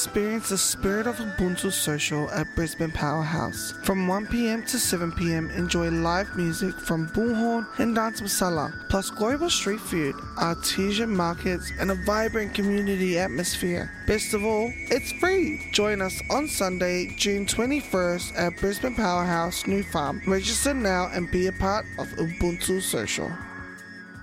experience the spirit of Ubuntu Social at Brisbane Powerhouse. From 1pm to 7pm, enjoy live music from Bullhorn and Dance Masala, plus global street food, artisan markets, and a vibrant community atmosphere. Best of all, it's free. Join us on Sunday, June 21st at Brisbane Powerhouse New Farm. Register now and be a part of Ubuntu Social.